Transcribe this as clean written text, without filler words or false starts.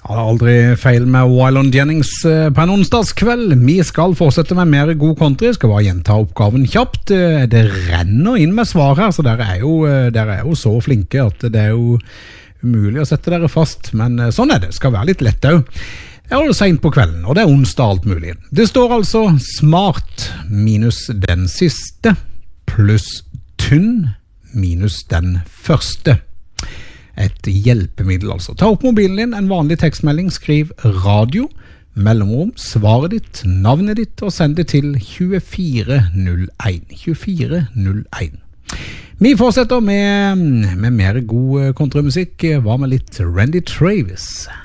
Ja, det er aldri feil med Waylon Jennings på en onsdagskveld. Vi skal fortsette med mer god country. Skal bare gjenta oppgaven kjapt. Det renner inn med svar her, så dere er jo så flinke at det er jo umulig å sette dere fast. Men sånn er det. Det skal være litt lett også. Det er jo sent på kvelden, og det er onsdag alt mulig. Det står altså smart minus den siste, pluss tynn minus den første. Et hjelpemiddel altså. Ta opp mobilen din, en vanlig tekstmelding, skriv radio, mellomrom, svaret ditt, navnet ditt, og send det til 2401. 2401. Vi fortsetter med mer god countrymusikk. Hva med litt Randy Travis?